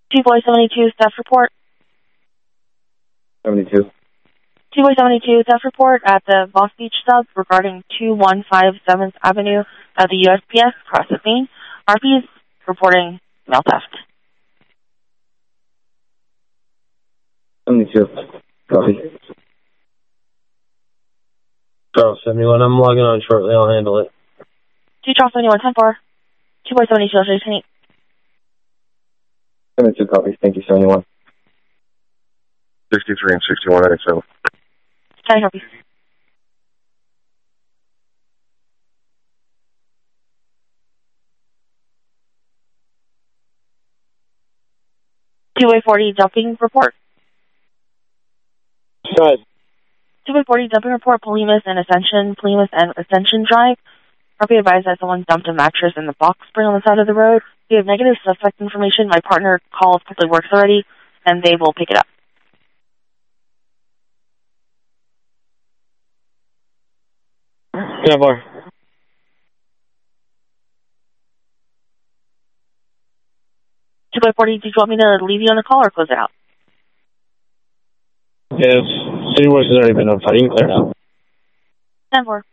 2-Boy-72 theft report. 72. 2-Boy-72 theft report at the Voss Beach sub regarding 2157th Avenue of the USPS across the Main. RP's reporting mail theft. 72. Copy. Charles 71, I'm logging on shortly. I'll handle it. 2 Charles 71, 10-4. 2-Boy-72, Jason 72, copy. Thank you, 71. 63 and 61, XO. Can I help you? Two-way 40 dumping report. Go ahead. 2-way 40 dumping report, Plymouth and Ascension Drive. RP advised that someone dumped a mattress in the box spring on the side of the road. We have negative suspect information. My partner called Quickly Works already, and they will pick it up. Yeah, bar. Two-way 40, did you want me to leave you on the call or close it out? Yes. City Works has already been notified. You can clear it out. 10-4.